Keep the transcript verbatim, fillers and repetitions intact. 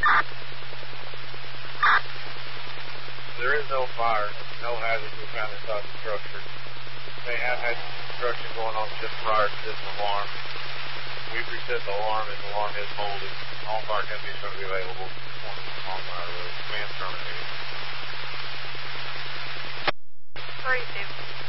There is no fire, no hazards we found inside the structure. They have had construction going on just prior to this alarm. We've reset the alarm and the alarm is molded. All fire companies are going to be available on on our uh, command terminated. Three, two.